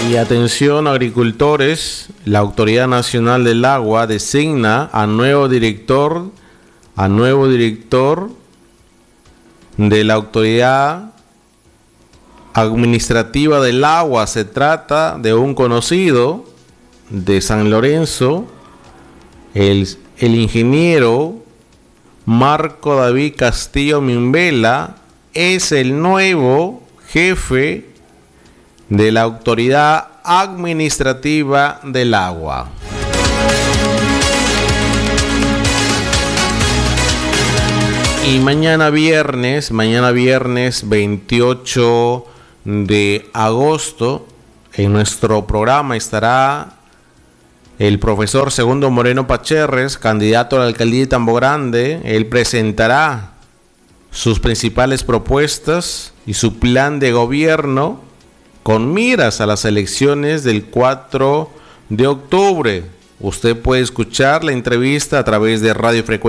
Y atención agricultores, la Autoridad Nacional del Agua designa a nuevo director de la Autoridad Administrativa del Agua. Se trata de un conocido de San Lorenzo, el ingeniero Marco David Castillo Mimbela es el nuevo jefe de la Autoridad Administrativa del Agua. Y mañana viernes 28 de agosto, en nuestro programa estará el profesor Segundo Moreno Pacherres, candidato a la alcaldía de Tambo Grande. Él presentará sus principales propuestas y su plan de gobierno con miras a las elecciones del 4 de octubre. Usted puede escuchar la entrevista a través de Radio Frecuencia